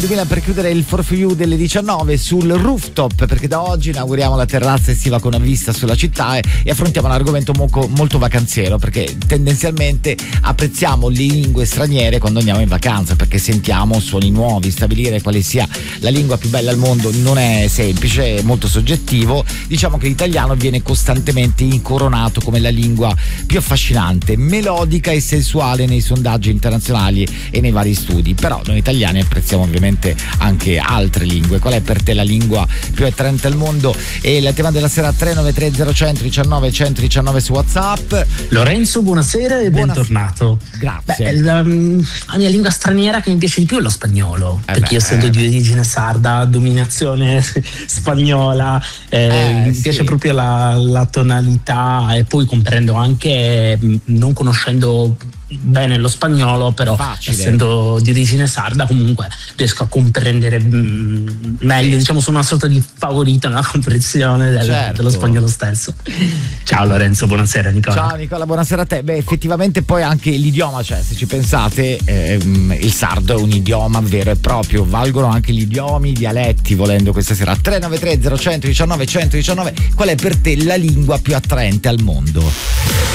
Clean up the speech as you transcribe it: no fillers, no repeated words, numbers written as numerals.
2000 per chiudere il For You delle 19 sul rooftop, perché da oggi inauguriamo la terrazza estiva con una vista sulla città e affrontiamo un argomento molto vacanziero, perché tendenzialmente apprezziamo le lingue straniere quando andiamo in vacanza, perché sentiamo suoni nuovi. Stabilire quale sia la lingua più bella al mondo non è semplice, è molto soggettivo. Diciamo che l'italiano viene costantemente incoronato come la lingua più affascinante, melodica e sensuale nei sondaggi internazionali e nei vari studi. Però noi italiani apprezziamo ovviamente anche altre lingue. Qual è per te la lingua più attraente al mondo? E il tema della sera 393 0119 119 su WhatsApp. Lorenzo, buonasera e bentornato. Grazie. La mia lingua straniera che mi piace di più è lo spagnolo, perché io essendo di origine sarda, dominazione spagnola, mi piace proprio la tonalità, e poi comprendo anche, non conoscendo bene lo spagnolo, però essendo di origine sarda comunque riesco a comprendere meglio, diciamo sono una sorta di favorita nella comprensione dello spagnolo stesso. Ciao Lorenzo, buonasera Nicola. Ciao Nicola, buonasera a te. Effettivamente poi anche l'idioma, cioè se ci pensate il sardo è un idioma vero e proprio, valgono anche gli idiomi, i dialetti volendo questa sera. 393 0119 119, qual è per te la lingua più attraente al mondo?